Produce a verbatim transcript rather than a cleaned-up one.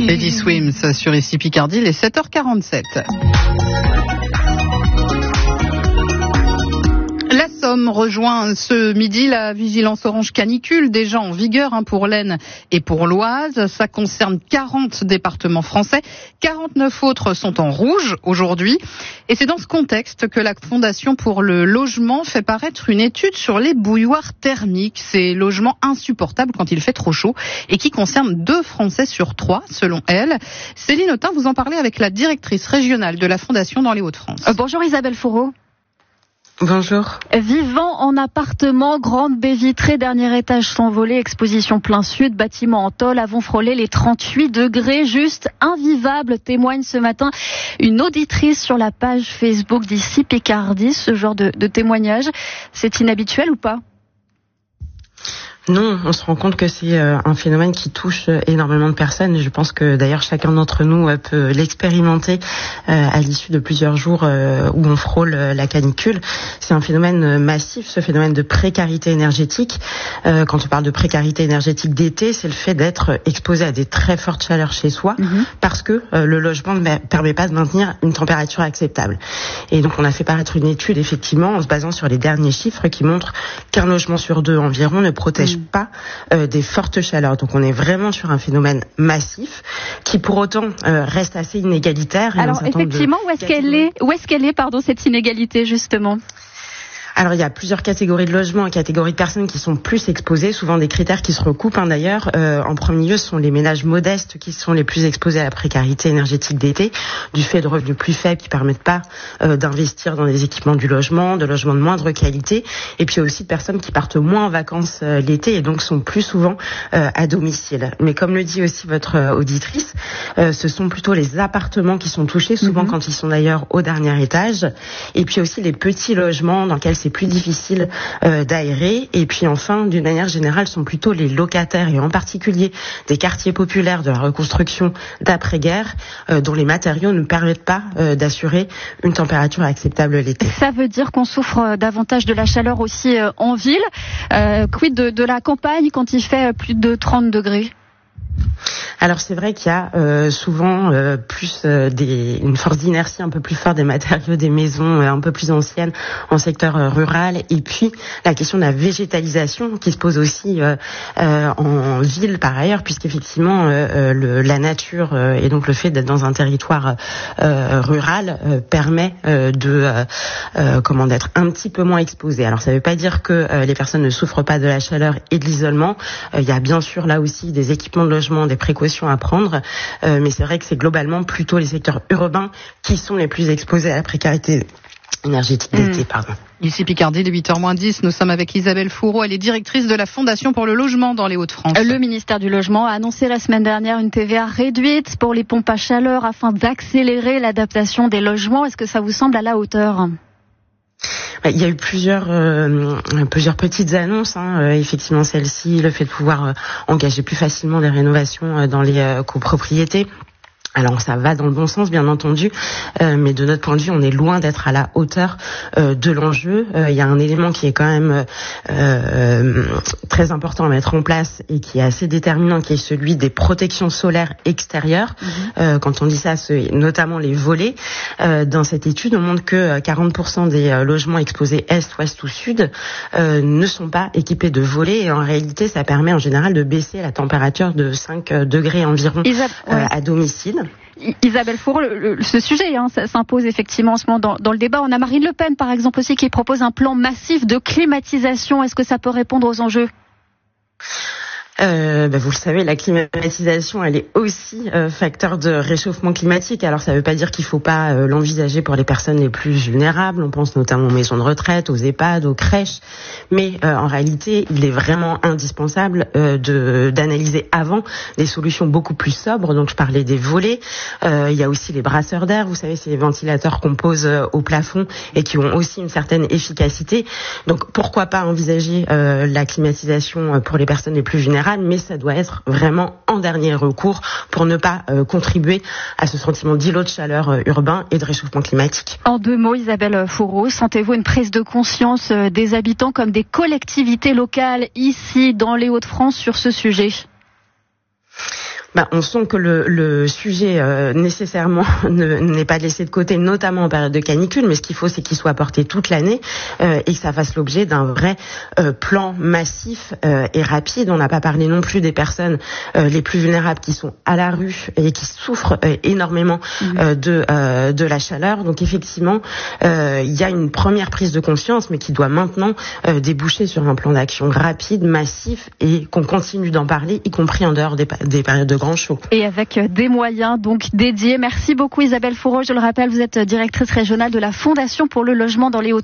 Teddy Swims sur Ici Picardie, les sept heures quarante-sept. La Somme rejoint ce midi la vigilance orange canicule, déjà en vigueur hein, pour l'Aisne et pour l'Oise. Ça concerne quarante départements français. quarante-neuf autres sont en rouge aujourd'hui. Et c'est dans ce contexte que la Fondation pour le logement fait paraître une étude sur les bouilloires thermiques, ces logements insupportables quand il fait trop chaud et qui concernent deux Français sur trois, selon elle. Céline Autain, vous en parlez avec la directrice régionale de la Fondation dans les Hauts-de-France. Euh, bonjour Isabelle Fourreau. Bonjour. Vivant en appartement, grande baie vitrée, dernier étage sans volet, exposition plein sud, bâtiment en tôle, avons frôlé les trente-huit degrés, juste invivable, témoigne ce matin une auditrice sur la page Facebook d'Ici Picardie. Ce genre de, de témoignage, c'est inhabituel ou pas ? Non, on se rend compte que c'est un phénomène qui touche énormément de personnes. Je pense que d'ailleurs chacun d'entre nous peut l'expérimenter à l'issue de plusieurs jours où on frôle la canicule. C'est un phénomène massif, ce phénomène de précarité énergétique. Quand on parle de précarité énergétique d'été, c'est le fait d'être exposé à des très fortes chaleurs chez soi mmh. parce que le logement ne permet pas de maintenir une température acceptable. Et donc on a fait paraître une étude effectivement en se basant sur les derniers chiffres qui montrent qu'un logement sur deux environ ne protège mmh. pas euh, des fortes chaleurs. Donc on est vraiment sur un phénomène massif qui pour autant euh, reste assez inégalitaire. Alors effectivement, où est-ce qu'elle est, où est-ce qu'elle est, pardon, cette inégalité justement ? Alors il y a plusieurs catégories de logements, catégories de personnes qui sont plus exposées, souvent des critères qui se recoupent hein, d'ailleurs. Euh, en premier lieu, ce sont les ménages modestes qui sont les plus exposés à la précarité énergétique d'été, du fait de revenus plus faibles qui permettent pas euh, d'investir dans des équipements du logement, de logements de moindre qualité, et puis aussi de personnes qui partent moins en vacances euh, l'été et donc sont plus souvent euh, à domicile. Mais comme le dit aussi votre euh, auditrice, euh, ce sont plutôt les appartements qui sont touchés, souvent mm-hmm. quand ils sont d'ailleurs au dernier étage, et puis aussi les petits logements dans lesquels c'est plus difficile euh, d'aérer. Et puis enfin, d'une manière générale, sont plutôt les locataires et en particulier des quartiers populaires de la reconstruction d'après-guerre euh, dont les matériaux ne permettent pas euh, d'assurer une température acceptable l'été. Ça veut dire qu'on souffre davantage de la chaleur aussi euh, en ville. Euh, quid de, de la campagne quand il fait plus de trente degrés ? Alors c'est vrai qu'il y a euh, souvent euh, plus euh, des, une force d'inertie un peu plus forte des matériaux des maisons euh, un peu plus anciennes en secteur euh, rural, et puis la question de la végétalisation qui se pose aussi euh, euh, en ville par ailleurs, puisqu'effectivement euh, le, la nature euh, et donc le fait d'être dans un territoire euh, rural euh, permet euh, de euh, euh, comment d'être un petit peu moins exposé. Alors ça ne veut pas dire que euh, les personnes ne souffrent pas de la chaleur et de l'isolement. Euh, il y a bien sûr là aussi des équipements de logement, des précautions à prendre, euh, mais c'est vrai que c'est globalement plutôt les secteurs urbains qui sont les plus exposés à la précarité énergétique d'été. Mmh. Pardon. Ici Picardie, les huit heures moins dix, nous sommes avec Isabelle Fourreau, elle est directrice de la Fondation pour le logement dans les Hauts-de-France. Le ministère du Logement a annoncé la semaine dernière une T V A réduite pour les pompes à chaleur afin d'accélérer l'adaptation des logements. Est-ce que ça vous semble à la hauteur ? Il y a eu plusieurs euh, plusieurs petites annonces, hein. Euh, effectivement celle-ci, le fait de pouvoir euh, engager plus facilement les rénovations euh, dans les euh, copropriétés. Alors ça va dans le bon sens bien entendu, euh, mais de notre point de vue on est loin d'être à la hauteur euh, de l'enjeu. Il euh, y a un élément qui est quand même euh, très important à mettre en place et qui est assez déterminant, qui est celui des protections solaires extérieures. Mmh. Euh, quand on dit ça, c'est notamment les volets. Euh, dans cette étude, on montre que quarante pour cent des euh, logements exposés est, ouest ou sud euh, ne sont pas équipés de volets, et en réalité ça permet en général de baisser la température de cinq degrés environ Isa- ouais. euh, à domicile. Isabelle Fourreau, le, le, ce sujet hein, ça s'impose effectivement en ce moment dans, dans le débat. On a Marine Le Pen par exemple aussi qui propose un plan massif de climatisation. Est-ce que ça peut répondre aux enjeux ? Euh, bah vous le savez, la climatisation, elle est aussi euh, facteur de réchauffement climatique. Alors ça ne veut pas dire qu'il ne faut pas euh, l'envisager pour les personnes les plus vulnérables. On pense notamment aux maisons de retraite, aux EHPAD, aux crèches. Mais euh, en réalité, il est vraiment indispensable euh, de d'analyser avant des solutions beaucoup plus sobres. Donc je parlais des volets. Euh, il y a aussi les brasseurs d'air. Vous savez, c'est les ventilateurs qu'on pose euh, au plafond et qui ont aussi une certaine efficacité. Donc pourquoi pas envisager euh, la climatisation pour les personnes les plus vulnérables, mais ça doit être vraiment en dernier recours pour ne pas euh, contribuer à ce sentiment d'îlot de chaleur euh, urbain et de réchauffement climatique. En deux mots, Isabelle Fourreau, sentez-vous une prise de conscience euh, des habitants comme des collectivités locales ici dans les Hauts-de-France sur ce sujet ? Bah, on sent que le, le sujet euh, nécessairement ne, n'est pas laissé de côté, notamment en période de canicule, mais ce qu'il faut, c'est qu'il soit porté toute l'année euh, et que ça fasse l'objet d'un vrai euh, plan massif euh, et rapide. On n'a pas parlé non plus des personnes euh, les plus vulnérables qui sont à la rue et qui souffrent euh, énormément euh, de, euh, de la chaleur. Donc effectivement, euh, il y a une première prise de conscience, mais qui doit maintenant euh, déboucher sur un plan d'action rapide, massif, et qu'on continue d'en parler, y compris en dehors des, des périodes de grand chaud. Et avec des moyens donc dédiés. Merci beaucoup Isabelle Fourreau. Je le rappelle, vous êtes directrice régionale de la Fondation pour le logement dans les Hauts-de-France.